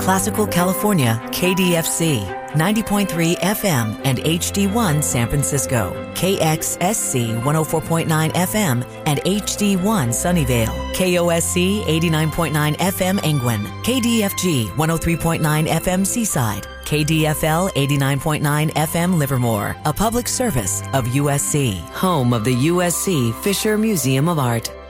Classical California, KDFC, 90.3 FM and HD1 San Francisco, KXSC 104.9 FM and HD1 Sunnyvale, KOSC 89.9 FM Angwin, KDFG 103.9 FM Seaside, KDFL 89.9 FM Livermore, a public service of USC, home of the USC Fisher Museum of Art.